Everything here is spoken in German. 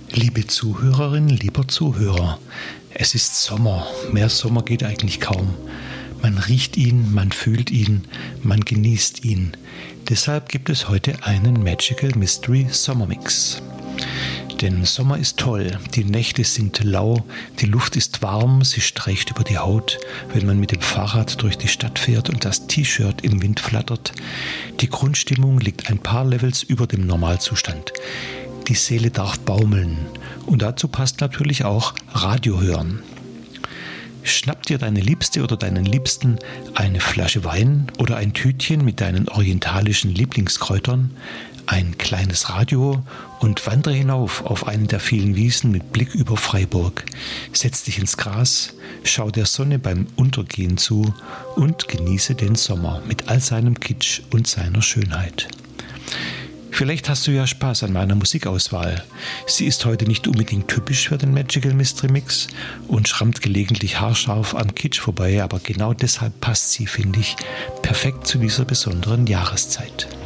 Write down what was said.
Liebe Zuhörerin, lieber Zuhörer, es ist Sommer. Mehr Sommer geht eigentlich kaum. Man riecht ihn, man fühlt ihn, man genießt ihn. Deshalb gibt es heute einen Magical Mystery Sommermix. Denn Sommer ist toll, die Nächte sind lau, die Luft ist warm, sie streicht über die Haut, wenn man mit dem Fahrrad durch die Stadt fährt und das T-Shirt im Wind flattert. Die Grundstimmung liegt ein paar Levels über dem Normalzustand. Die Seele darf baumeln und dazu passt natürlich auch Radio hören. Schnapp dir deine Liebste oder deinen Liebsten eine Flasche Wein oder ein Tütchen mit deinen orientalischen Lieblingskräutern, ein kleines Radio und wandere hinauf auf einen der vielen Wiesen mit Blick über Freiburg. Setz dich ins Gras, schau der Sonne beim Untergehen zu und genieße den Sommer mit all seinem Kitsch und seiner Schönheit. Vielleicht hast du ja Spaß an meiner Musikauswahl. Sie ist heute nicht unbedingt typisch für den Magical Mystery Mix und schrammt gelegentlich haarscharf am Kitsch vorbei, aber genau deshalb passt sie, finde ich, perfekt zu dieser besonderen Jahreszeit.